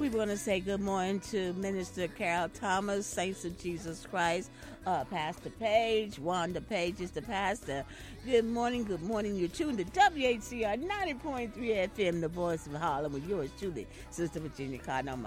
We want to say good morning to Minister Carol Thomas, Saints of Jesus Christ, Pastor Page, Wanda Page is the pastor. Good morning, good morning. You're tuned to WHCR 90.3 FM, the voice of Harlem, with yours truly, Sister Virginia Cardinal.